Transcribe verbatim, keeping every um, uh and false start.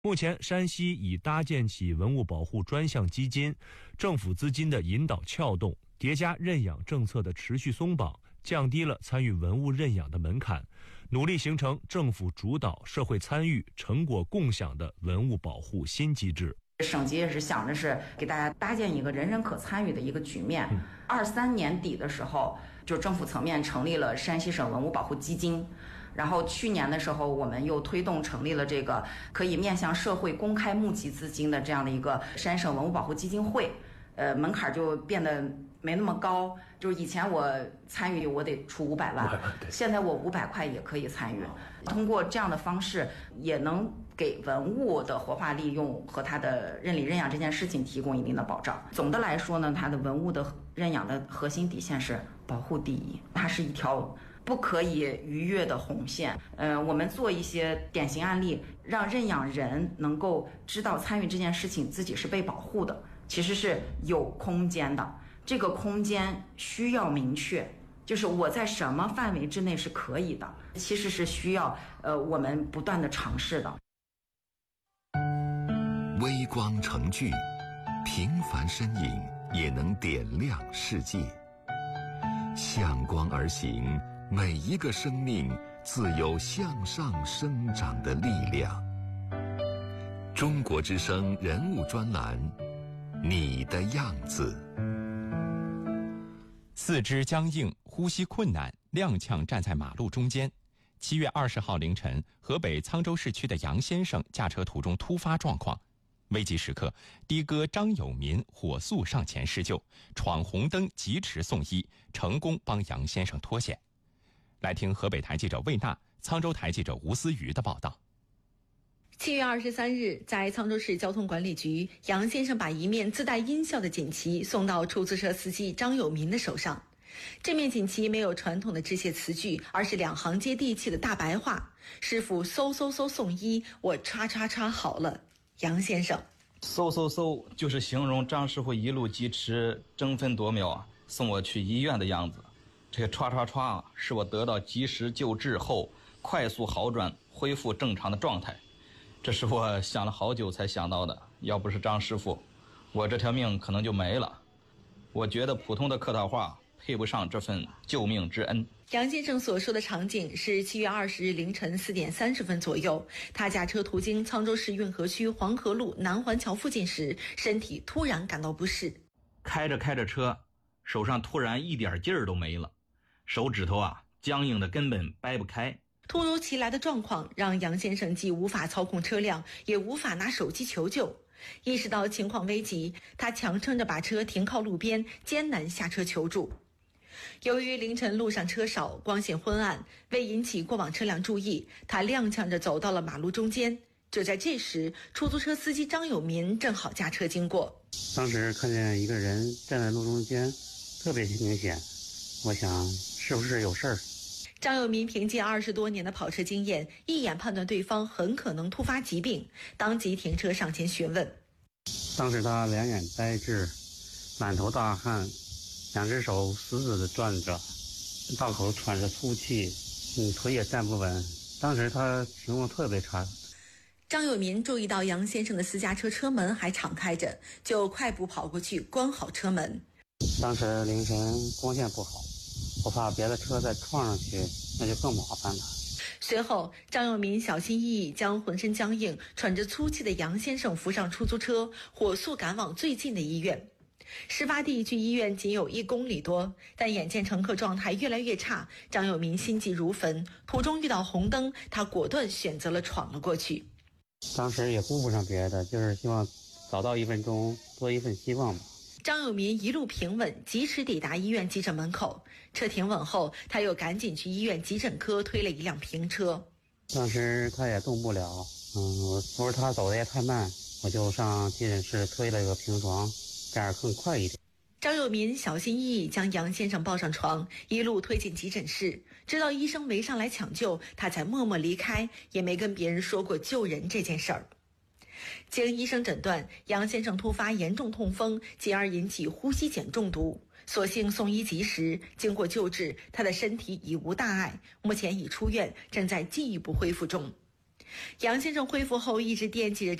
目前，山西已搭建起文物保护专项基金，政府资金的引导撬动，叠加认养政策的持续松绑，降低了参与文物认养的门槛，努力形成政府主导、社会参与、成果共享的文物保护新机制。 省级也是想着是给大家搭建一个人人可参与的一个局面。二三年底的时候，就政府层面成立了山西省文物保护基金。然后去年的时候，我们又推动成立了这个可以面向社会公开募集资金的这样的一个山省文物保护基金会，呃，门槛就变得没那么高。就是以前我参与我得出五百万，现在我五百块也可以参与。通过这样的方式，也能给文物的活化利用和它的认领认养这件事情提供一定的保障。总的来说呢，它的文物的认养的核心底线是保护第一，它是一条不可以逾越的红线。呃，我们做一些典型案例，让认养人能够知道参与这件事情自己是被保护的，其实是有空间的。这个空间需要明确，就是我在什么范围之内是可以的，其实是需要呃我们不断的尝试的。 微光成炬，平凡身影也能点亮世界。向光而行，每一个生命自有向上生长的力量。中国之声人物专栏，你的样子。 四肢僵硬、呼吸困难，踉跄站在马路中间。七月二十号凌晨，河北沧州市区的杨先生驾车途中突发状况，危急时刻，的哥张有民火速上前施救，闯红灯疾驰送医，成功帮杨先生脱险。来听河北台记者魏娜、沧州台记者吴思瑜的报道。 七月二十三日，在沧州市交通管理局，杨先生把一面自带音效的锦旗送到出租车司机张有民的手上。这面锦旗没有传统的致谢词句，而是两行接地气的大白话：师傅嗖嗖嗖送医，我叉叉叉好了。杨先生嗖嗖嗖就是形容张师傅一路疾驰，争分夺秒啊，送我去医院的样子。这个歘歘歘是我得到及时救治后快速好转恢复正常的状态。这是我想了好久才想到的，要不是张师傅，我这条命可能就没了。我觉得普通的客套话配不上这份救命之恩。 杨先生所说的场景是七月二十日凌晨四点三十分左右，他驾车途经沧州市运河区黄河路南环桥附近时，身体突然感到不适。 开着开着车，手上突然一点劲儿都没了，手指头啊僵硬的根本掰不开。 突如其来的状况让杨先生既无法操控车辆，也无法拿手机求救。意识到情况危急，他强撑着把车停靠路边，艰难下车求助。由于凌晨路上车少，光线昏暗，为引起过往车辆注意，他踉跄着走到了马路中间。就在这时，出租车司机张有民正好驾车经过。 当时看见一个人站在路中间，特别明显，我想是不是有事儿。 张有民凭借二十多年的跑车经验，一眼判断对方很可能突发疾病，当即停车上前询问。 当时他两眼呆滞，满头大汗，两只手死死地攥着，道口喘着粗气，嗯，腿也站不稳。当时他情况特别差。 张有民注意到杨先生的私家车车门还敞开着，就快步跑过去关好车门。 当时凌晨光线不好，我怕别的车再撞上去，那就更麻烦了。 随后，张有民小心翼翼将浑身僵硬、喘着粗气的杨先生扶上出租车，火速赶往最近的医院。事发地距医院仅有一公里多，但眼见乘客状态越来越差，张有民心急如焚。途中遇到红灯，他果断选择了闯了过去。 当时也顾不上别的，就是希望早到一分钟，多一份希望吧。 张有民一路平稳，及时抵达医院急诊门口。车停稳后，他又赶紧去医院急诊科推了一辆平车。 当时他也动不了，嗯，我不是他走的也太慢，我就上急诊室推了个平床，这样更快一点。 张有民小心翼翼将杨先生抱上床，一路推进急诊室。直到医生围上来抢救，他才默默离开，也没跟别人说过救人这件事儿。经医生诊断，杨先生突发严重痛风，进而引起呼吸碱中毒。所幸送医及时，经过救治，他的身体已无大碍，目前已出院，正在进一步恢复中。 杨先生恢复后一直惦记着